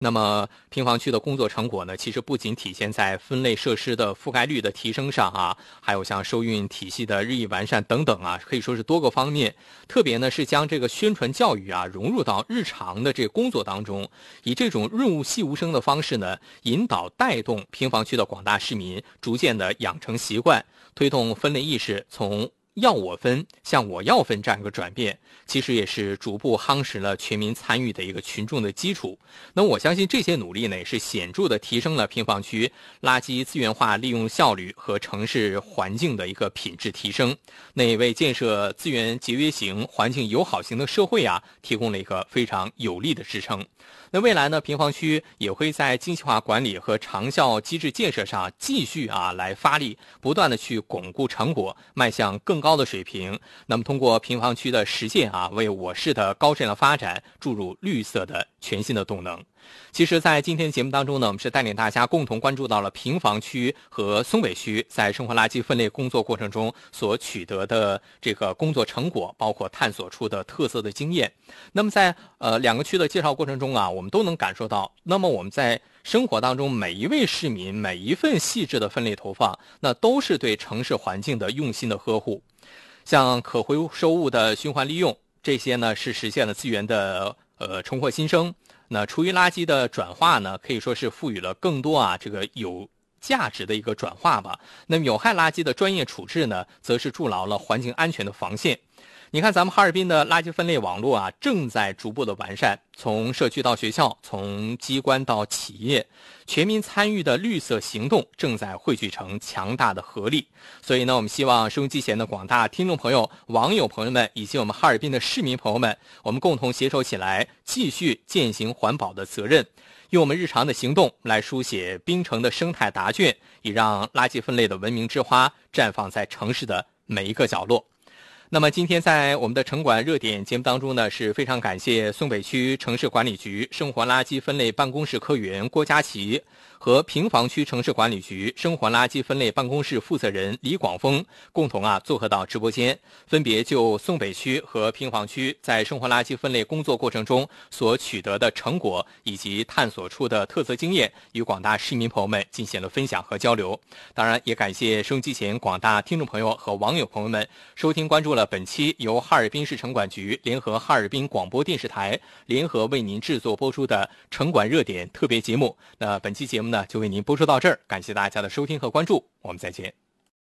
那么平房区的工作成果呢，其实不仅体现在分类设施的覆盖率的提升上啊，还有像收运体系的日益完善等等啊，可以说是多个方面。特别呢是将这个宣传教育啊融入到日常的这个工作当中，以这种润物细无声的方式呢，引导带动平房区的广大市民逐渐的养成习惯，推动分类意识从要我分向我要分这样一个转变，其实也是逐步夯实了全民参与的一个群众的基础。那我相信这些努力呢，也是显著的提升了平房区垃圾资源化利用效率和城市环境的一个品质提升，那也为建设资源节约型、环境友好型的社会啊，提供了一个非常有力的支撑。那未来呢，平房区也会在精细化管理和长效机制建设上继续来发力，不断的去巩固成果，迈向更高的水平。那么通过平房区的实践为我市的高质量发展注入绿色的全新的动能。其实在今天的节目当中呢，我们是带领大家共同关注到了平房区和松北区在生活垃圾分类工作过程中所取得的这个工作成果，包括探索出的特色的经验。那么在两个区的介绍过程中我们都能感受到，那么我们在生活当中每一位市民每一份细致的分类投放，那都是对城市环境的用心的呵护。像可回收物的循环利用，这些呢是实现了资源的重获新生。那厨余垃圾的转化呢，可以说是赋予了更多这个有价值的一个转化吧。那么有害垃圾的专业处置呢，则是筑牢了环境安全的防线。你看咱们哈尔滨的垃圾分类网络正在逐步的完善，从社区到学校，从机关到企业，全民参与的绿色行动正在汇聚成强大的合力。所以呢，我们希望收音机前的广大听众朋友、网友朋友们，以及我们哈尔滨的市民朋友们，我们共同携手起来，继续践行环保的责任，用我们日常的行动来书写滨城的生态答卷，以让垃圾分类的文明之花绽放在城市的每一个角落。那么今天在我们的城管热点节目当中呢，是非常感谢松北区城市管理局生活垃圾分类办公室科员郭佳琪和平房区城市管理局生活垃圾分类办公室负责人李广峰共同做客到直播间，分别就松北区和平房区在生活垃圾分类工作过程中所取得的成果以及探索出的特色经验，与广大市民朋友们进行了分享和交流。当然也感谢收音机前广大听众朋友和网友朋友们收听关注了本期由哈尔滨市城管局联合哈尔滨广播电视台联合为您制作播出的城管热点特别节目。那本期节目呢，就为您播出到这儿，感谢大家的收听和关注，我们再见。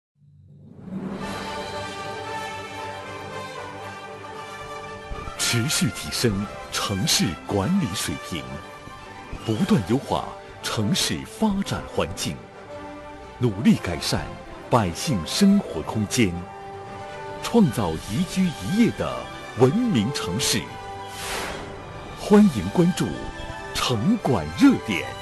持续提升城市管理水平，不断优化城市发展环境，努力改善百姓生活空间，创造宜居宜业的文明城市。欢迎关注城管热点。